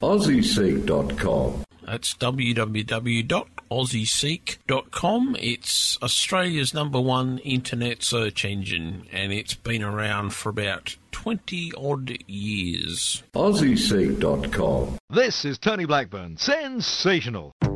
AussieSeek.com. That's www.aussieseek.com. It's Australia's #1 internet search engine, and it's been around for about 20-odd years. AussieSeek.com. This is Tony Blackburn. Sensational.